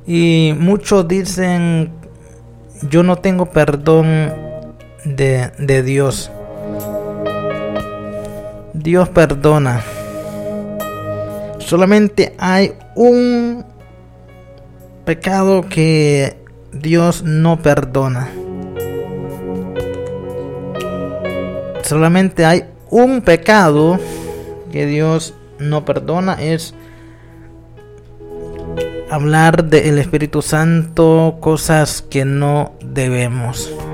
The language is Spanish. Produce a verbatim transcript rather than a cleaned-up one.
Y muchos dicen, yo no tengo perdón de, de Dios. Dios perdona. Solamente hay un pecado que Dios no perdona. Solamente hay un pecado que Dios no perdona, es hablar del Espíritu Santo cosas que no debemos.